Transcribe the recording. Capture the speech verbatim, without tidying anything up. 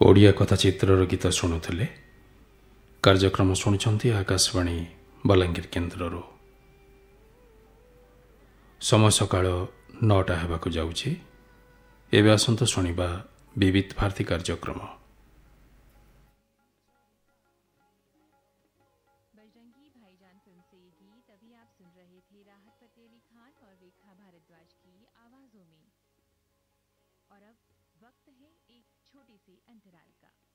ଓଡ଼ିଆ କଥା ଚିତ୍ରର ଗୀତ ଶୁଣୁଥିଲେ। କାର୍ଯ୍ୟକ୍ରମ ଶୁଣୁଛନ୍ତି ଆକାଶବାଣୀ ବଲାଙ୍ଗୀର କେନ୍ଦ୍ରରୁ। ସମୟ ସକାଳ ନଅଟା ହେବାକୁ ଯାଉଛି। ଏବେ ଆସନ୍ତୁ ଶୁଣିବା ବିବିଧ ଭାରତୀ କାର୍ଯ୍ୟକ୍ରମ। बजरंगी भाईजान फिल्म से ये गीत अभी आप सुन रहे थे राहत फतेह अली खान और रेखा भारद्वाज की आवाजों में। और अब वक्त है एक छोटी सी अंतराल का।